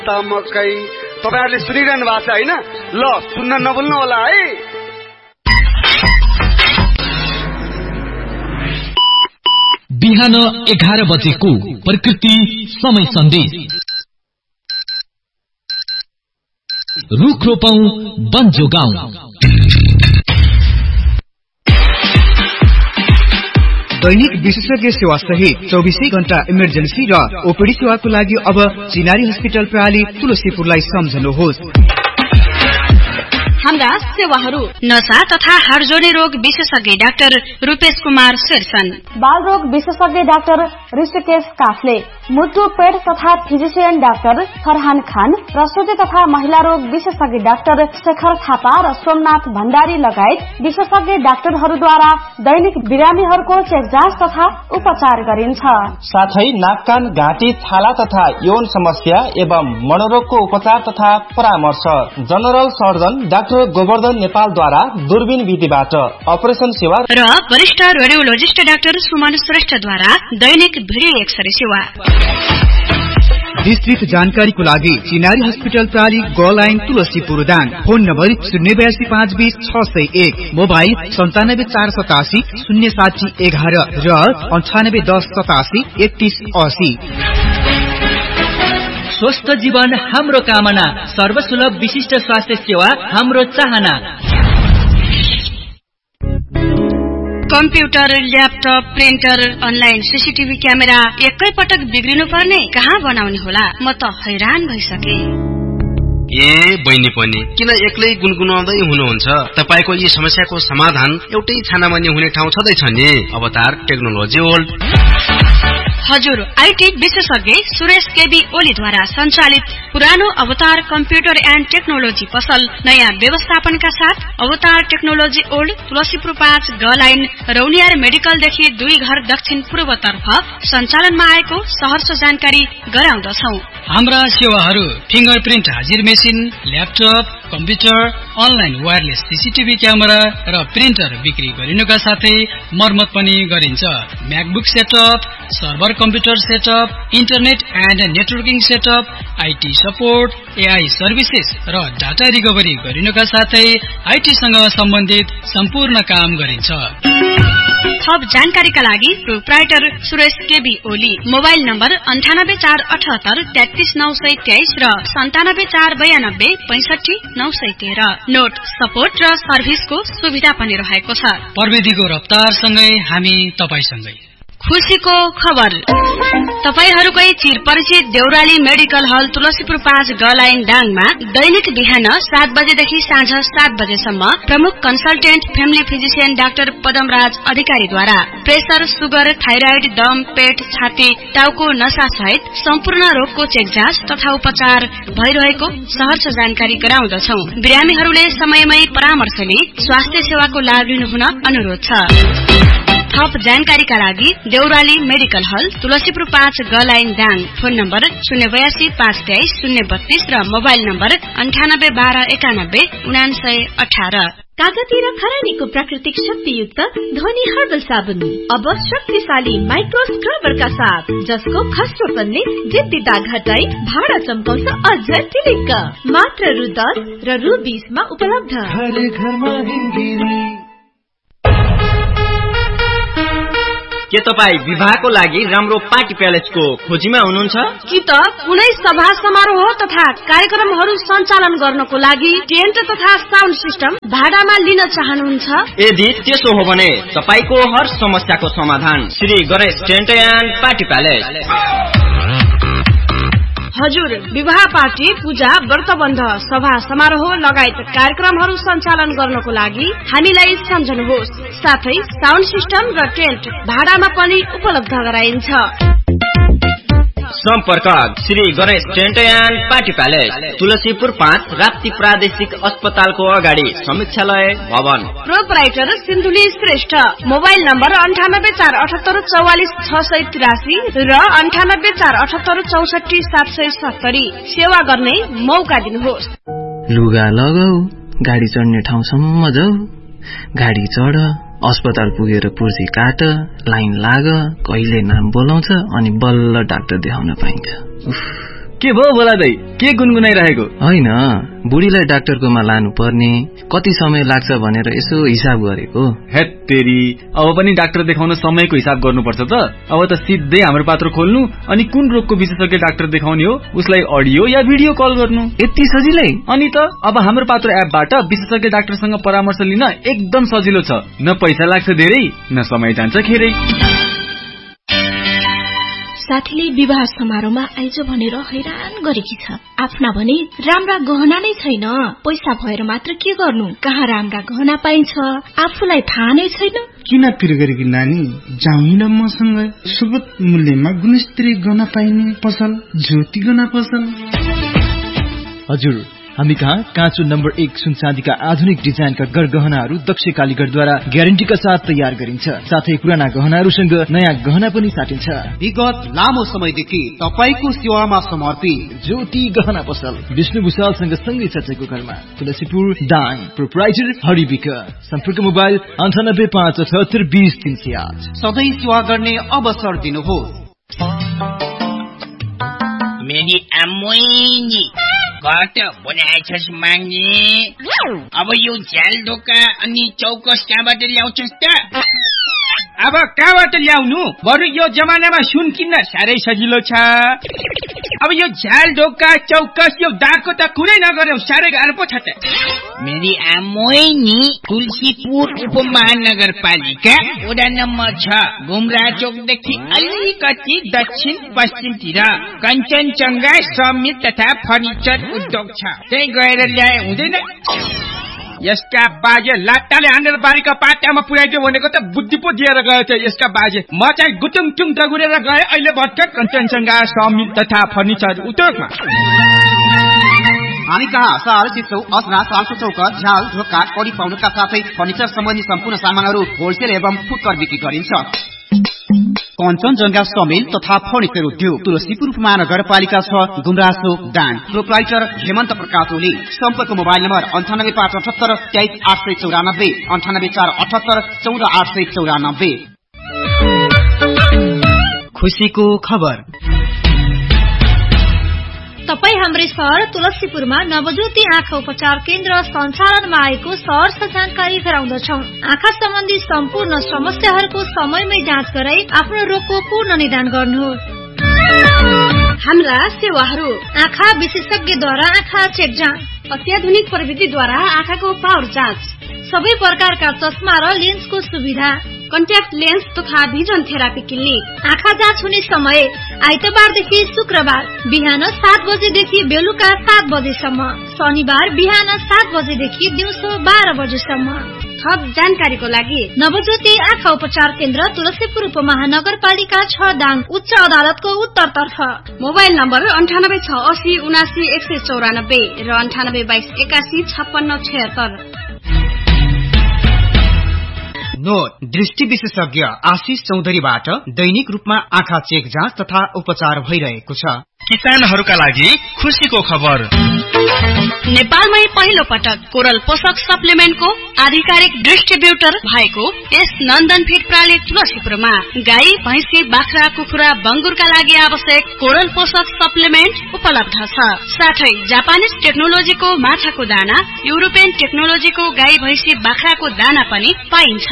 मकै तपाईहरुले सुनिरहनु भएको छ हैन? ल सुन्न नभुल्नु होला है। बिहान 11 बजेको प्रकृति समय सन्देश। रुख रोपौं वन जोगाउँ। दैनिक विशेषज्ञ सेवा सहित 24 घण्टा इमर्जेन्सी र ओपीडी सेवाको लागि अब चिनारी हस्पिटल प्रणाली तुलसीपुरलाई सम्झनुहोस्। हाम्रा सेवाहरू नसा तथा हाडजोर्नी रोग विशेषज्ञ डाक्टर रूपेश कुमार शेरसन, बाल रोग विशेषज्ञ डाक्टर ऋषिकेश काफले, मुटु पेट तथा फिजिशियन डाक्टर फरहान खान, प्रसुति तथा महिला रोग विशेषज्ञ डाक्टर शेखर थापा र सोमनाथ भण्डारी लगायत विशेषज्ञ डाक्टरहरूद्वारा दैनिक बिरामीहरूको चेकजाँच तथा उपचार गरिन्छ। साथै नाक कान घाँटी छाला तथा यौन समस्या एवं मनोरोगको उपचार तथा परामर्श जनरल सर्जन डाक्टर गोवर्धन नेपालद्वारा दूरबीन विधिबाट अपरेसन सेवा र वरिष्ठ रेडियोलोजिस्ट डाक्टर सुमन श्रेष्ठद्वारा दैनिक भिडियो एक्सरे सेवा। विस्तृत जानकारीको लागि चिनारी हस्पिटल प्रणाली ग line Tulsipur Dang. Phone number 082 52601, mobile 97 487 0711 र 98 10 87 31 80। स्वस्थ जीवन हाम्रो कामना, सर्वसुलभ विशिष्ट स्वास्थ्य सेवा हाम्रो चाहना। Computer, laptop, printer, online CCTV camera एकै पटक बिग्रिनु पर्ने, कहाँ बनाउने होला? म त हैरान भइसके। बहिनी पनि किन एक्लै गुनगुनाउँदै हुनुहुन्छ? तपाईको यी समस्याको समाधान एउटै छानामा नि हुने ठाउँ छँदैछ नि, अवतार टेक्नोलोजी वर्ल्ड। हजुर, आईटी विशेषज्ञ सुरेश केबी ओलीद्वारा सञ्चालित पुरानो अवतार कम्प्युटर एन्ड टेक्नोलोजी पसल नयाँ व्यवस्थापनका साथ अवतार टेक्नोलोजी ओल्ड तुलसीपुर 5 ग लाइन रौनियार मेडिकलदेखि 2 घर दक्षिण पूर्वतर्फ सञ्चालनमा आएको सहर्ष जानकारी गराउँदछौ। हाम्रा सेवाहरू फिंगरप्रिन्ट हाजिर machine, laptop, computer, online wireless CCTV camera र प्रिन्टर बिक्री गरिनुका साथै मर्मत पनि गरिन्छ। MacBook setup, server computer setup, internet and networking setup, IT support, AI services र डाटा रिकभरी गरिनुका साथै आईटीसँग सम्बन्धित सम्पूर्ण काम गरिन्छ। थप जानकारीका लागि proprietor Suresh KB Oli, mobile number 98478 33923 र 97492 65913। नोट, सपोर्ट र सर्भिसको सुविधा पनि रहेको छ। प्रविधिको रफ्तारसँगै हामी तपाईसँगै। खुशीको खबर, तपाईहरूकै चिरपरिचित देउराली मेडिकल हल तुलसीपुर 5 ग लाइन डाङमा दैनिक बिहान 7 बजेदेखि साँझ 7 बजेसम्म प्रमुख consultant family physician doctor Padamraj अधिकारीद्वारा प्रेसर, सुगर, थाइराइड, दम, पेट, छाती, टाउको नसा सहित सम्पूर्ण रोगको चेकजाँच तथा उपचार भइरहेको सहर्ष जानकारी गराउँदछौ। बिरामीहरूले समयमै परामर्श लिई स्वास्थ्य सेवाको लाभ लिनुहुन अनुरोध छ। थप जानकारीका लागि देउराली मेडिकल हल तुलसीपुर 5 ग लाइन दाङ। फोन नम्बर 082 523 032 र मोबाइल नम्बर 98 12 91 9918। कागती र खरानीको प्राकृतिक शक्तियुक्त ध्वनि हर्बल साबुन अब शक्तिशाली माइक्रो स्क्रबरका साथ, जसको खस्रोपनले जिद्दी दाग हटाई भाडा चम्काउँछ अझ टिलिक्क। मात्र रु 10 र रु 20 मा उपलब्ध। के तपाई विवाहको लागि राम्रो पार्टी प्यालेसको खोजीमा हुनुहुन्छ? कि त कुनै सभा समारोह तथा कार्यक्रमहरू सञ्चालन गर्नको लागि टेन्ट तथा साउन्ड सिस्टम भाडामा लिन चाहनुहुन्छ? यदि त्यसो हो भने तपाईको हर समस्याको समाधान Shri Ganesh tent and party palace. हजुर, विवाह पार्टी, पूजा, व्रतबन्ध, सभा समारोह लगायत कार्यक्रमहरू सञ्चालन गर्नको लागि हामीलाई सम्झनुहोस्। साथै साउन्ड सिस्टम र टेन्ट भाडामा पनि उपलब्ध गराइन्छ। सम्पर्क Shri Ganesh tent and party palace, Tulsipur 5 Rapti प्रादेशिक अस्पतालको अगाडि समीक्षालय भवन। Proprietor Sindhuli Shrestha, mobile number 9847844683 र 9847844770। सेवा गर्ने मौका दिनुहोस्। लुगा लगाऊ, गाडी चढ्ने ठाउँसम्म जाऊ, गाडी चढ, अस्पताल पुगेर पुर्जी काट, लाइन लाग, कहिले नाम बोलाउँछ अनि बल्ल डाक्टर देखाउन पाइन्छ। के भयो बोला दाइ, के गुनगुनाइरहेको? होइन, बुढीलाई डाक्टरकोमा लानु पर्ने, कति समय लाग्छ भनेर यसो हिसाब गरेको। हेत्तेरी, अब पनि डाक्टर देखाउन समयको हिसाब गर्नुपर्छ त। अब त सिधै हाम्रो पात्र खोल्नु अनि कुन रोगको विशेषज्ञ डाक्टर देखाउने हो उसलाई अडियो या भिडियो कल गर्नु, यति सजिलै। अनि त अब हाम्रो पात्र एपबाट विशेषज्ञ डाक्टरसँग परामर्श लिन एकदम सजिलो छ। न पैसा लाग्छ धेरै, न समय जान्छ खेरै। साथीले विवाह समारोहमा आइज भनेर हैरान गरेकी छ। आफ्ना भने राम्रा गहना नै छैन, पैसा भएर मात्र के गर्नु, कहाँ राम्रा गहना पाइन्छ आफूलाई थाहा नै छैन। किन पिर गरेकी नानी, जाउँ मसँग सुगत मूल्यमा गुणस्तरीय गहना पाइने पसल ज्योति गहना पसल। हजुर, हामी कहाँ काँचो नम्बर 1 सुन चाँदीका आधुनिक डिजाइनका गहनाहरू दक्ष कालीगढद्वारा ग्यारेन्टीका साथ तयार गरिन्छ। साथै पुराना गहनाहरूसँग नयाँ गहना पनि साटिन्छ। विगत लामो समयदेखि तपाईको सेवामा समर्पित ज्योति गहना पसल विष्णु भुषालसँग सँगै चर्चेको घरमा, तुलसीपुर दाङ, प्रोप्राइटर हरिविक। सम्पर्क मोबाइल 9857820308। सधैँ सेवा गर्ने अवसर दिनुहोस्। मेरी आमोइनी घट बनाएछस् माग्ने, अब यो झ्याल ढोका अनि चौकस कहाँबाट ल्याउँछस् त? अब कहाँबाट ल्याउनु, बरु यो जमानामा सुन किन्न साह्रै सजिलो छ। अब यो झ्याल ढोका चौकस यो दागको त कुरै नगर्यो, साह्रै गाह्रो पो छ त। मेरी आमोइनी तुलसीपुर उपमहानगरपालिका वडा नम्बर 6 घुमरा चोकदेखि अलिकति दक्षिण पश्चिमतिर कञ्चनजङ्घा समित तथा फर्निचर उद्योग छ, त्यही गएर ल्याए हुँदैन? यसका बाजे लाट्टाले हानेर बारीका पाटामा पुर्याइदियो भनेको त बुद्धि पो दिएर गयो थियो यसका बाजे। म चाहिँ गुटुङ टुङ दगुरेर गए, अहिले भर्खर कञ्चनजङ्घा समित तथा फर्निचर उद्योगमा। हामी कहाँ साल चिसो असना सालको चौकट झ्याल ढोका कडी पाउनुका साथै फर्निचर सम्बन्धी सम्पूर्ण सामानहरू होलसेल एवं फुटकर बिक्री गरिन्छ। कञ्चनजङ्घा समिल तथा फर्निचर उद्योग, तुलसीपुर उपमहानगरपालिका 6 गुमरासो दाङ, प्रोप्राइटर हेमन्त प्रकाश ओली। सम्पर्क मोबाइल नम्बर 9858 23894, 9848 14894। खुसीको खबर। तपाई हाम्रै सहर तुलसीपुरमा नवज्योति आँखा उपचार केन्द्र सञ्चालनमा आएको सहर्ष जानकारी गराउँदछौ। आँखा सम्बन्धी सम्पूर्ण समस्याहरूको समयमै जाँच गराई आफ्नो रोगको पूर्ण निदान गर्नुहोस्। हाम्रा सेवाहरू: आँखा विशेषज्ञद्वारा आँखा चेक जाँच, अत्याधुनिक प्रविधिद्वारा आँखाको पावर जाँच, सबै प्रकारका चस्मा र लेन्सको सुविधा, कन्ट्याक्ट लेन्स तथा भिजन थेरापी क्लिनिक। आँखा जाँच हुने समय आइतबारदेखि शुक्रबार बिहान 7 बजेदेखि बेलुका 7 बजेसम्म, शनिबार बिहान 7 बजेदेखि दिउँसो 12 बजेसम्म। थप जानकारीको लागि नवज्योति आँखा उपचार केन्द्र तुलसीपुर उपमहानगरपालिका 6 दाङ, उच्च अदालतको उत्तरतर्फ। मोबाइल नम्बर 9867870194 र 9822815676। नोट: दृष्टि विशेषज्ञ आशिष चौधरीबाट दैनिक रूपमा आँखा चेक जाँच तथा उपचार भइरहेको छ। किसानहरूका लागि खुसीको खबर। नेपालमै पहिलो पटक कोरल पोषक सप्लिमेन्टको आधिकारिक डिस्ट्रिब्युटर भएको यस नन्दन फिड प्रणाली तुलसीपुरमा गाई, भैँसी, बाख्रा, कुखुरा, बङ्गुरका लागि आवश्यक कोरल पोषक सप्लिमेन्ट उपलब्ध छ। साथै जापानिज टेक्नोलोजीको माछाको दाना, युरोपियन टेक्नोलोजीको गाई, भैँसी, बाख्राको दाना पनि पाइन्छ।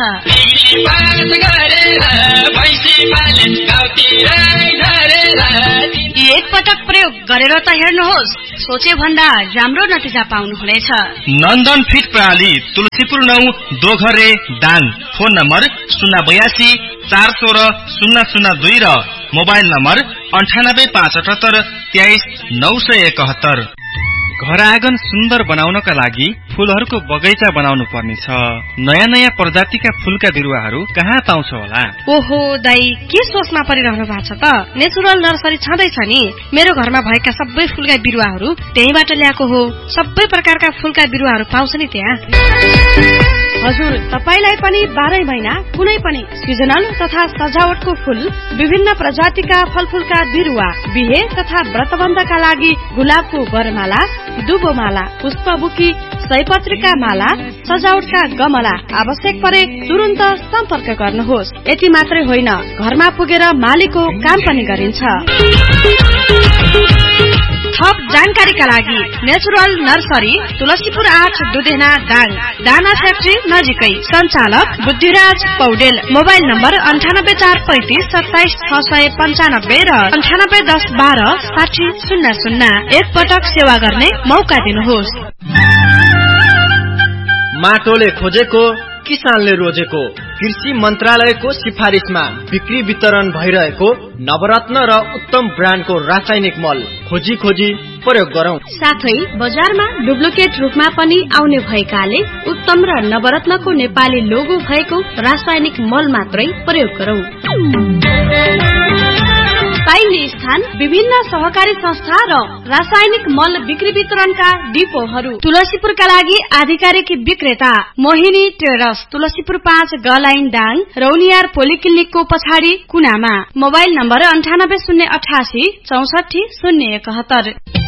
एक पटक प्रयोग गरेर त हेर्नुहोस्, सोचे भन्दा राम्रो नतिजा पाउनुहुनेछ। नन्दन फिड प्रणाली तुलसीपुर 9 दोघरे दाङ। फोन नम्बर 082 416 002 र मोबाइल नम्बर 9857 23 971। घर आँगन सुन्दर बनाउनका लागि फूलहरूको बगैँचा बनाउनु पर्नेछ। नयाँ नयाँ प्रजातिका फूलका बिरुवाहरू कहाँ पाउँछ होला? ओहो दाई, के सोचमा परिरहनु भएको छ त? नेचुरल नर्सरी छँदैछ नि। मेरो घरमा भएका सबै फूलका बिरुवाहरू त्यहीबाट ल्याएको हो। सबै प्रकारका फूलका बिरुवाहरू पाउँछ नि त्यहाँ। हजुर, तपाईलाई पनि 12 महिना कुनै पनि सिजनल तथा सजावटको फूल, विभिन्न प्रजातिका फलफूलका बिरुवा, बिहे तथा व्रतबन्धका लागि गुलाबको वरमाला, दुबोमाला, पुष्पबुकी, सयपत्रीका माला, सजावटका गमला आवश्यक परे तुरुन्त सम्पर्क गर्नुहोस्। यति मात्रै होइन, घरमा पुगेर मालीको काम पनि गरिन्छ। थप जानकारीका लागि नेचुरल नर्सरी तुलसीपुर 8 दुधेना दाङ दाना फ्याक्ट्री नजिकै सञ्चालक बुद्धिराज पौडेल मोबाइल नम्बर 9843277695 र 9810126000 एक पटक सेवा गर्ने मौका दिनुहोस्। माटोले खोजेको किसानले रोजेको कृषि मन्त्रालयको सिफारिसमा बिक्री वितरण भइरहेको नवरत्न र उत्तम ब्रान्डको रासायनिक मल खोजी प्रयोग गरौं। साथै बजारमा डुप्लिकेट रूपमा पनि आउने भएकाले उत्तम र नवरत्नको नेपाली लोगो भएको रासायनिक मल मात्रै प्रयोग गरौं। पाइने स्थान विभिन्न सहकारी संस्था र रासायनिक मल बिक्री वितरणका डिपोहरू। तुलसीपुरका लागि आधिकारिक विक्रेता मोहिनी टेरस तुलसीपुर 5 गलाइन दाङ रौनियार पोलिक्लिनिकको पछाडि कुनामा। Mobile number 9808864071।